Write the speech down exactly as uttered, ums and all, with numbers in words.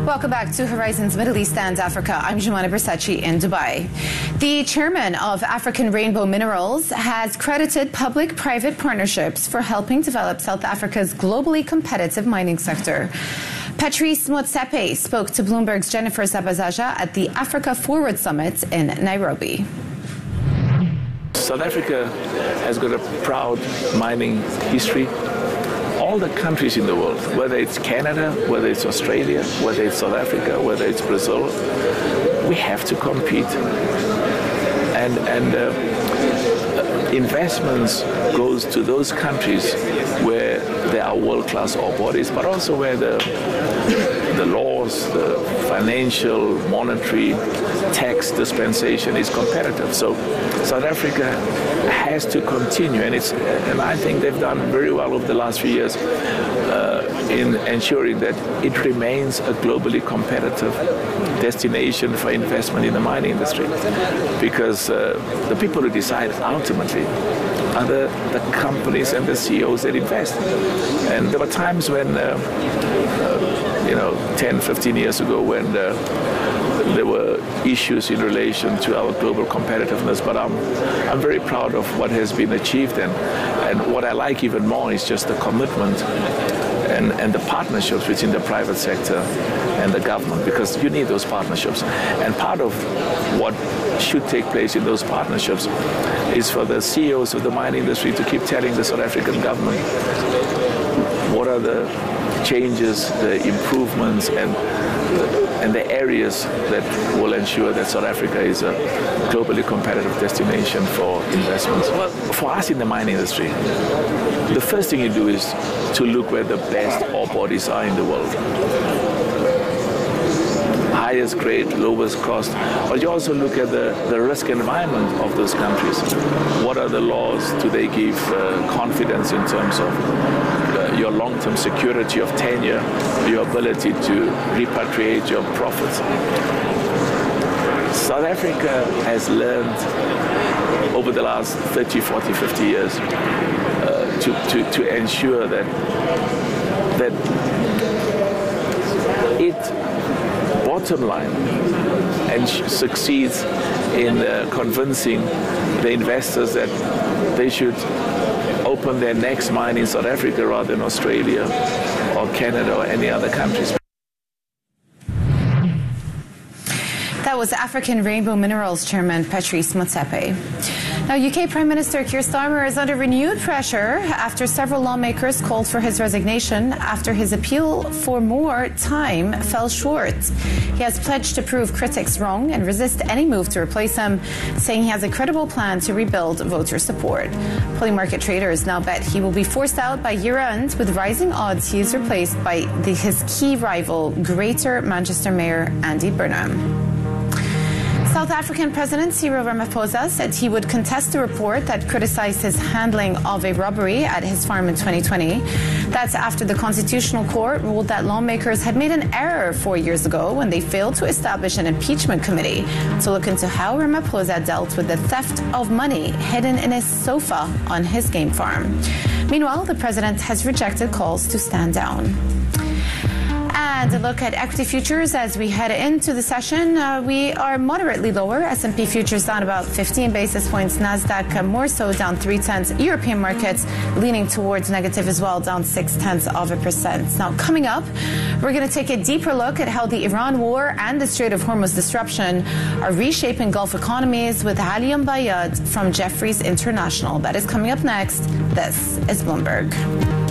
Welcome back to Horizons Middle East and Africa. I'm Jumana Bersachi in Dubai. The chairman of African Rainbow Minerals has credited public-private partnerships for helping develop South Africa's globally competitive mining sector. Patrice Motsepe spoke to Bloomberg's Jennifer Zabazaja at the Africa Forward Summit in Nairobi. South Africa has got a proud mining history. All the countries in the world, whether it's Canada, whether it's Australia, whether it's South Africa, whether it's Brazil, we have to compete. And, and uh, investments goes to those countries where there are world-class ore bodies, but also where the, the laws, the financial, monetary, tax dispensation is competitive. So South Africa has to continue, and it's and I think they've done very well over the last few years uh, in ensuring that it remains a globally competitive destination for investment in the mining industry, because uh, the people who decide ultimately are the, the companies and the C E Os that invest. And there were times when, uh, uh, you know, ten, fifteen years ago, when uh, there were issues in relation to our global competitiveness, but I'm, I'm very proud of what has been achieved, and, and what I like even more is just the commitment and, and the partnerships between the private sector and the government, because you need those partnerships. And part of what should take place in those partnerships is for the C E Os of the mining industry to keep telling the South African government what are the changes, the improvements, and and the areas that will ensure that South Africa is a globally competitive destination for investments. Well, for us in the mining industry, the first thing you do is to look where the best ore bodies are in the world. Highest grade, lowest cost, but you also look at the, the risk environment of those countries. What are the laws? Do they give uh, confidence in terms of uh, your long-term security of tenure, your ability to repatriate your profits? South Africa has learned over the last thirty, forty, fifty years uh, to, to, to ensure that, that it bottom line and succeeds in uh, convincing the investors that they should open their next mine in South Africa rather than Australia or Canada or any other countries. That was African Rainbow Minerals Chairman Patrice Motsepe. Now, U K Prime Minister Keir Starmer is under renewed pressure after several lawmakers called for his resignation after his appeal for more time fell short. He has pledged to prove critics wrong and resist any move to replace him, saying he has a credible plan to rebuild voter support. Polymarket traders now bet he will be forced out by year-end, with rising odds he is replaced by the, his key rival, Greater Manchester Mayor Andy Burnham. South African President Cyril Ramaphosa said he would contest a report that criticized his handling of a robbery at his farm in twenty twenty. That's after the Constitutional Court ruled that lawmakers had made an error four years ago when they failed to establish an impeachment committee to look into how Ramaphosa dealt with the theft of money hidden in his sofa on his game farm. Meanwhile, the president has rejected calls to stand down. And a look at equity futures as we head into the session. Uh, we are moderately lower. S and P futures down about fifteen basis points. Nasdaq uh, more so down three tenths. European markets leaning towards negative as well, down six tenths of a percent. Now, coming up, we're going to take a deeper look at how the Iran war and the Strait of Hormuz disruption are reshaping Gulf economies with Ali Bayad from Jefferies International. That is coming up next. This is Bloomberg.